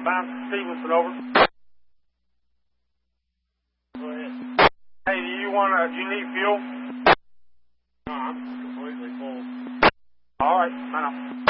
Bounce Stevenson, over. Go ahead. Hey, do you need fuel? No, I'm completely full. All right, I know.